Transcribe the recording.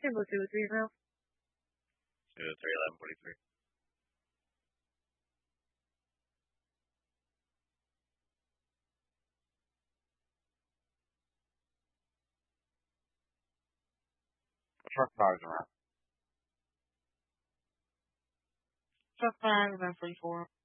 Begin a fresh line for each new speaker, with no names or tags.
Table 2 3 now.
2 3 11 43. Truck cars around.
Truck 5 11 44.